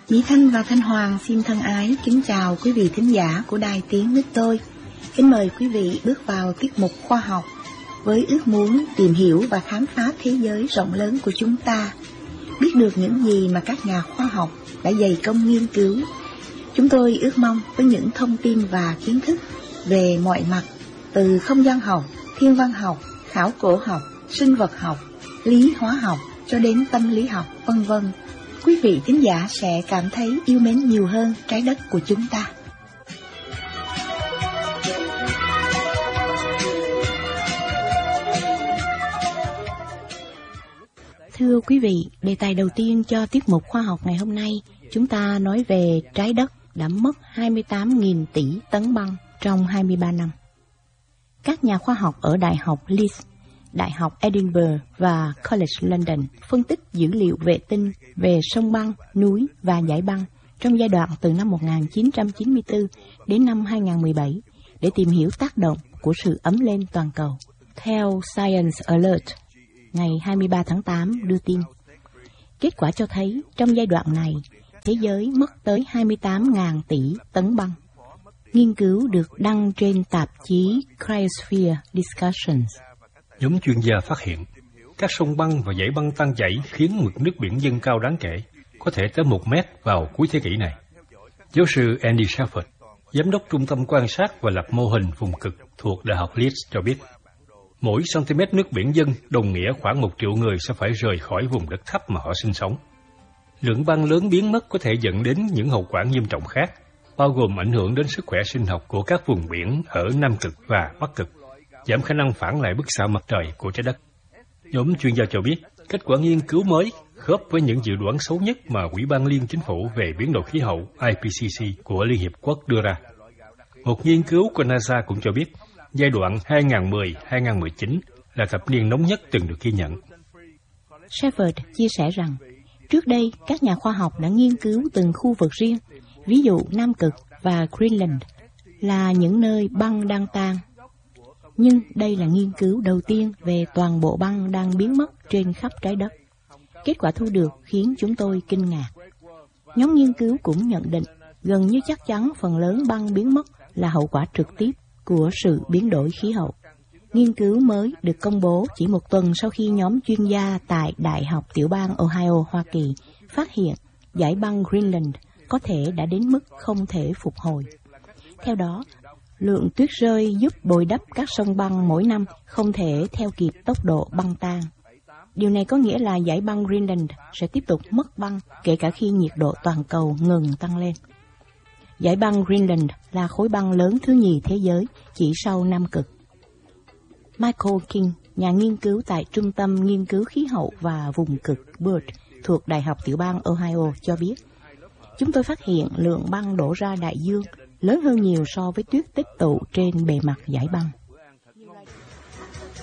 Nhĩ Thanh và Thanh Hoàng xin thân ái kính chào quý vị thính giả của Đài Tiếng Nước Tôi. Kính mời quý vị bước vào tiết mục khoa học với ước muốn tìm hiểu và khám phá thế giới rộng lớn của chúng ta, biết được những gì mà các nhà khoa học đã dày công nghiên cứu. Chúng tôi ước mong với những thông tin và kiến thức về mọi mặt, từ không gian học, thiên văn học, khảo cổ học, sinh vật học, lý hóa học cho đến tâm lý học, vân vân, quý vị thính giả sẽ cảm thấy yêu mến nhiều hơn trái đất của chúng ta. Thưa quý vị, đề tài đầu tiên cho tiết mục khoa học ngày hôm nay, chúng ta nói về trái đất đã mất 28.000 tỷ tấn băng trong 23 năm. Các nhà khoa học ở Đại học Leeds, Đại học Edinburgh và College London phân tích dữ liệu vệ tinh về sông băng, núi và dải băng trong giai đoạn từ năm 1994 đến năm 2017 để tìm hiểu tác động của sự ấm lên toàn cầu. Theo Science Alert, ngày 23 tháng 8 đưa tin, kết quả cho thấy trong giai đoạn này, thế giới mất tới 28.000 tỷ tấn băng. Nghiên cứu được đăng trên tạp chí Cryosphere Discussions. Nhóm chuyên gia phát hiện, các sông băng và dãy băng tan chảy khiến mực nước biển dâng cao đáng kể, có thể tới 1 mét vào cuối thế kỷ này. Giáo sư Andy Shepherd, giám đốc trung tâm quan sát và lập mô hình vùng cực thuộc Đại học Leeds cho biết, mỗi cm nước biển dâng đồng nghĩa khoảng 1 triệu người sẽ phải rời khỏi vùng đất thấp mà họ sinh sống. Lượng băng lớn biến mất có thể dẫn đến những hậu quả nghiêm trọng khác, bao gồm ảnh hưởng đến sức khỏe sinh học của các vùng biển ở Nam Cực và Bắc Cực, giảm khả năng phản lại bức xạ mặt trời của trái đất. Nhóm chuyên gia cho biết, kết quả nghiên cứu mới khớp với những dự đoán xấu nhất mà Ủy ban Liên Chính phủ về biến đổi khí hậu IPCC của Liên Hiệp Quốc đưa ra. Một nghiên cứu của NASA cũng cho biết, giai đoạn 2010-2019 là thập niên nóng nhất từng được ghi nhận. Shepherd chia sẻ rằng, trước đây các nhà khoa học đã nghiên cứu từng khu vực riêng, ví dụ Nam Cực và Greenland là những nơi băng đang tan. Nhưng đây là nghiên cứu đầu tiên về toàn bộ băng đang biến mất trên khắp trái đất. Kết quả thu được khiến chúng tôi kinh ngạc. Nhóm nghiên cứu cũng nhận định gần như chắc chắn phần lớn băng biến mất là hậu quả trực tiếp của sự biến đổi khí hậu. Nghiên cứu mới được công bố chỉ 1 tuần sau khi nhóm chuyên gia tại Đại học Tiểu bang Ohio, Hoa Kỳ phát hiện dải băng Greenland có thể đã đến mức không thể phục hồi. Theo đó, lượng tuyết rơi giúp bồi đắp các sông băng mỗi năm không thể theo kịp tốc độ băng tan. Điều này có nghĩa là dải băng Greenland sẽ tiếp tục mất băng kể cả khi nhiệt độ toàn cầu ngừng tăng lên. Dải băng Greenland là khối băng lớn thứ nhì thế giới, chỉ sau Nam Cực. Michael King, nhà nghiên cứu tại Trung tâm Nghiên cứu Khí hậu và Vùng cực BIRD thuộc Đại học Tiểu bang Ohio cho biết, chúng tôi phát hiện lượng băng đổ ra đại dương lớn hơn nhiều so với tuyết tích tụ trên bề mặt dải băng.